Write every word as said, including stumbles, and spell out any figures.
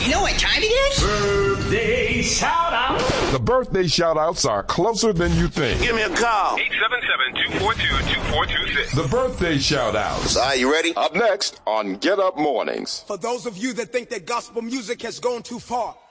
You know what time it is? Birthday shout-out. The birthday shout-outs are closer than you think. Give me a call. eight seven seven, two four two, two four two six. The birthday shout-outs. Are you ready? Up next on Get Up Mornings. For those of you that think that gospel music has gone too far,